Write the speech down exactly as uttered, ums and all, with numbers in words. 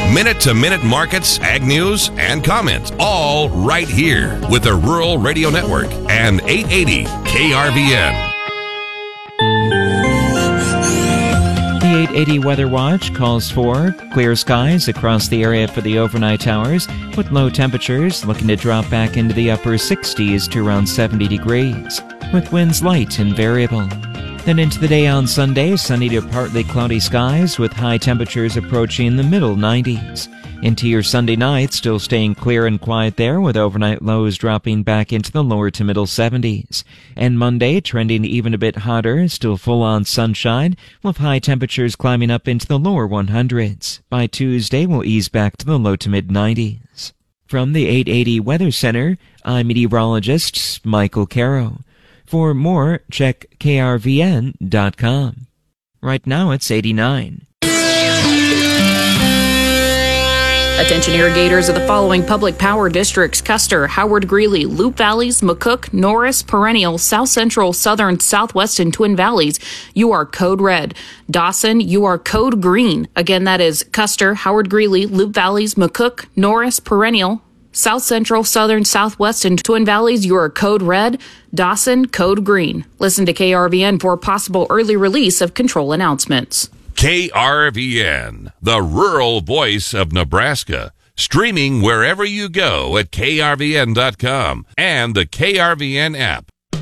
Minute-to-minute markets, ag news, and comments, all right here with the Rural Radio Network and eight eighty K R V N. The eight eighty Weather Watch calls for clear skies across the area for the overnight hours, with low temperatures looking to drop back into the upper sixties to around seventy degrees, with winds light and variable. Then into the day on Sunday, sunny to partly cloudy skies with high temperatures approaching the middle nineties. Into your Sunday night, still staying clear and quiet there with overnight lows dropping back into the lower to middle seventies. And Monday, trending even a bit hotter, still full-on sunshine, with high temperatures climbing up into the lower hundreds. By Tuesday, we'll ease back to the low to mid nineties. From the eight eighty Weather Center, I'm meteorologist Michael Caro. For more, check K R V N dot com. Right now it's eighty-nine. Attention irrigators of the following public power districts: Custer, Howard Greeley, Loup Valleys, McCook, Norris, Perennial, South Central, Southern, Southwest, and Twin Valleys. You are code red. Dawson, you are code green. Again, that is Custer, Howard Greeley, Loup Valleys, McCook, Norris, Perennial, South Central, Southern, Southwest, and Twin Valleys, you are code red. Dawson, code green. Listen to K R V N for possible early release of control announcements. K R V N, the rural voice of Nebraska. Streaming wherever you go at K R V N dot com and the K R V N app.